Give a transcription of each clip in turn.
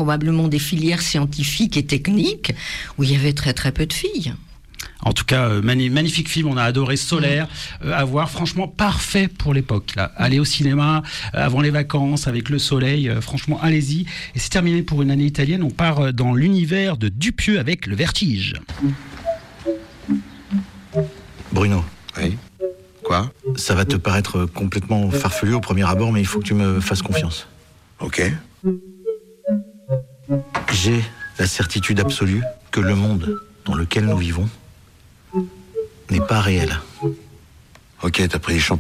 probablement des filières scientifiques et techniques où il y avait très très peu de filles. En tout cas, magnifique film, on a adoré, Solaire, à voir, franchement parfait pour l'époque. Là. Aller au cinéma avant les vacances, avec le soleil, franchement, allez-y. Et c'est terminé pour une année italienne, on part dans l'univers de Dupieux avec Le Vertige. Bruno. Oui. Quoi ? Ça va te paraître complètement farfelu au premier abord, mais il faut que tu me fasses confiance. Ok. J'ai la certitude absolue que le monde dans lequel nous vivons n'est pas réel. Ok, t'as pris les champignons ?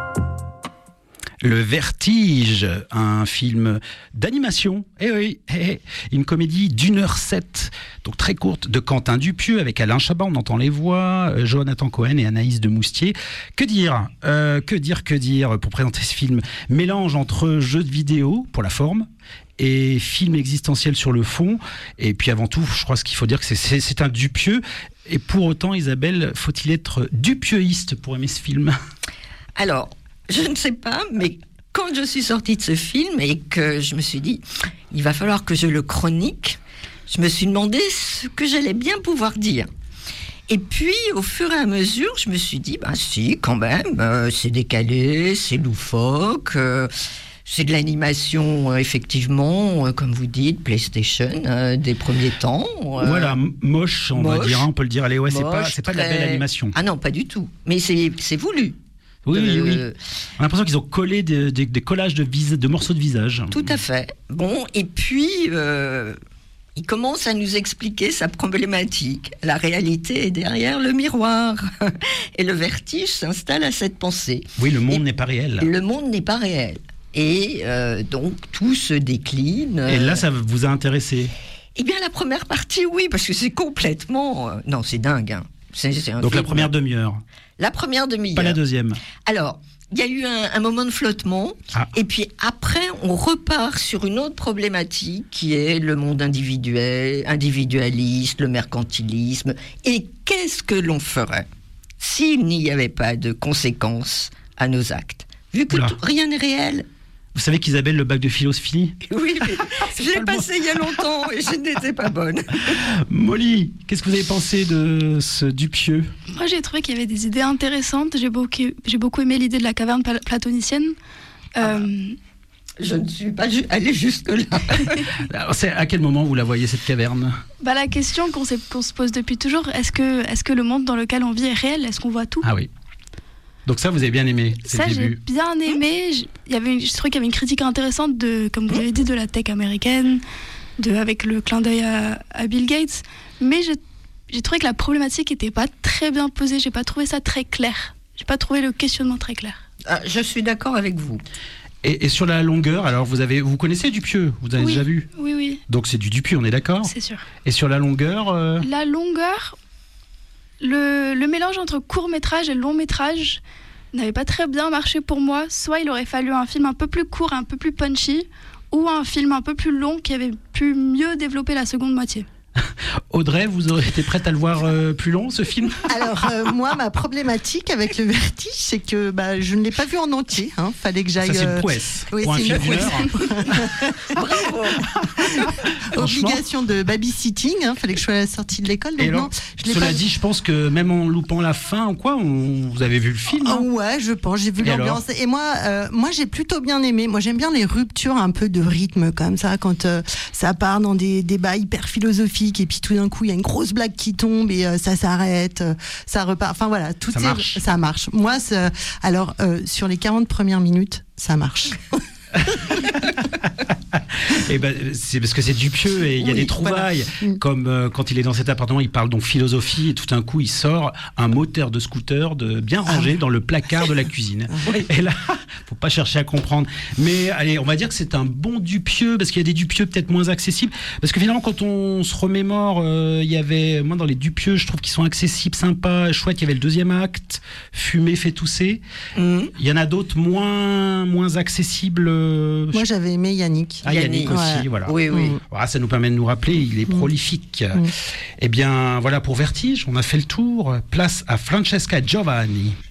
Le Vertige, un film d'animation, une comédie d'1h07, donc très courte, de Quentin Dupieux, avec Alain Chabat, on entend les voix, Jonathan Cohen et Anaïs de Moustier. Que dire pour présenter ce film ? Mélange entre jeu de vidéo, pour la forme, et film existentiel sur le fond. Et puis avant tout, je crois ce qu'il faut dire que c'est un Dupieux. Et pour autant, Isabelle, faut-il être dupieuiste pour aimer ce film ? Alors, je ne sais pas, mais quand je suis sortie de ce film et que je me suis dit, il va falloir que je le chronique, je me suis demandé ce que j'allais bien pouvoir dire. Et puis, au fur et à mesure, je me suis dit, si, quand même, c'est décalé, c'est loufoque, c'est de l'animation, effectivement, comme vous dites, PlayStation, des premiers temps. Voilà, moche, on va dire, on peut le dire. Allez, ouais, moche, c'est pas de la belle animation. Ah non, pas du tout. Mais c'est voulu. Oui. On a l'impression qu'ils ont collé des collages de morceaux de visage. Tout à fait. Bon, et puis, il commence à nous expliquer sa problématique. La réalité est derrière le miroir. Et le vertige s'installe à cette pensée. Oui, le monde n'est pas réel. Le monde n'est pas réel. Et donc, tout se décline. Et là, ça vous a intéressé ? Eh bien, la première partie, oui, parce que c'est complètement... non, c'est dingue. Hein. C'est donc la première demi-heure. La première demi-heure. Pas la deuxième. Alors, il y a eu un moment de flottement, et puis après, on repart sur une autre problématique qui est le monde individualiste, le mercantilisme. Et qu'est-ce que l'on ferait s'il n'y avait pas de conséquences à nos actes ? Vu que rien n'est réel. Vous savez qu'Isabelle, le bac de philo se finit ? Oui, mais je l'ai passé il y a longtemps et je n'étais pas bonne. Molly, qu'est-ce que vous avez pensé de ce Dupieux ? Moi, j'ai trouvé qu'il y avait des idées intéressantes. J'ai beaucoup aimé l'idée de la caverne platonicienne. Je ne suis pas allée jusque-là. Alors, c'est à quel moment vous la voyez, cette caverne ? La question qu'on se pose depuis toujours, est-ce que le monde dans lequel on vit est réel ? Est-ce qu'on voit tout ? Ah oui. Donc ça, vous avez bien aimé, c'est le début. Ça, j'ai bien aimé. Je trouvais qu'il y avait une critique intéressante comme vous l'avez dit, de la tech américaine, avec le clin d'œil à Bill Gates. Mais j'ai trouvé que la problématique n'était pas très bien posée. J'ai pas trouvé ça très clair. J'ai pas trouvé le questionnement très clair. Je suis d'accord avec vous. Et sur la longueur, alors vous connaissez Dupieux ? Vous avez déjà vu ? Oui. Donc c'est du Dupieux, on est d'accord ? C'est sûr. Et sur la longueur La longueur... Le mélange entre court-métrage et long-métrage n'avait pas très bien marché pour moi. Soit il aurait fallu un film un peu plus court, un peu plus punchy, ou un film un peu plus long qui avait pu mieux développer la seconde moitié. Audrey, vous auriez été prête à le voir plus long, ce film ? Alors, moi, ma problématique avec le vertige, c'est que je ne l'ai pas vu en entier. Fallait que j'aille... Ça, c'est une prouesse. Oui, pour un film d'une heure. Bravo. Obligation de babysitting. Fallait que je sois à la sortie de l'école. Et alors, cela dit, je pense que même en loupant la fin, vous avez vu le film. Ouais, je pense. J'ai vu l'ambiance. Et moi, j'ai plutôt bien aimé. Moi, j'aime bien les ruptures un peu de rythme comme ça, quand ça part dans des débats hyper philosophiques. Et puis tout d'un coup, il y a une grosse blague qui tombe et ça s'arrête, ça repart. Enfin voilà, ça marche. Moi, sur les 40 premières minutes, ça marche. Et c'est parce que c'est Dupieux et il y a des trouvailles, comme quand il est dans cet appartement, il parle donc philosophie et tout d'un coup il sort un moteur de scooter bien rangé dans le placard de la cuisine. Et là, faut pas chercher à comprendre. Mais allez, on va dire que c'est un bon Dupieux, parce qu'il y a des Dupieux peut-être moins accessibles. Parce que finalement, quand on se remémore, il y avait, moi dans les Dupieux, je trouve qu'ils sont accessibles, sympas, chouettes. Il y avait le deuxième acte, Fumer fait tousser. Il y en a d'autres moins accessibles. Moi j'avais aimé Yannick. Yannick aussi, voilà. Oui. Voilà, ça nous permet de nous rappeler, il est prolifique. Eh bien, voilà pour Vertige, on a fait le tour. Place à Francesca Giovanni.